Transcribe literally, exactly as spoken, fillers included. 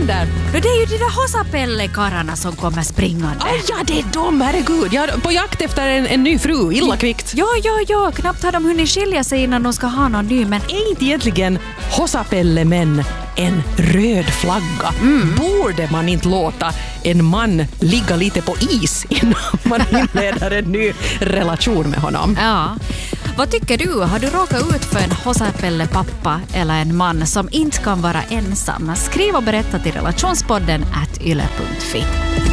händer? Det är ju de där Hosapelle-kararna som kommer springande. Aj, ja, det är de, herregud. Jag är på jakt efter en, en ny fru, illa kvickt. Ja, ja, ja. Knappt har de hunnit skilja sig innan de ska ha någon ny, men... Är inte egentligen Hosapelle-män en röd flagga? Mm. Borde man inte låta en man ligga lite på is innan man inleder en ny relation med honom? Ja. Vad tycker du? Har du råkat ut för en Hosapelle-pappa eller en man som inte kan vara ensam? Skriv och berätta till relationspodden at yle punkt fi.